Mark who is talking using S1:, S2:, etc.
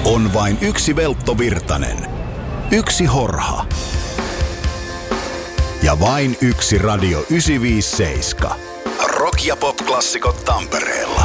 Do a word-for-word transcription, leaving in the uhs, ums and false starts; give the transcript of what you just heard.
S1: On vain yksi Veltto Virtanen. Yksi Horha. Ja vain yksi Radio yhdeksänsataaviisikymmentäseitsemän. Rock- ja pop-klassikot Tampereella.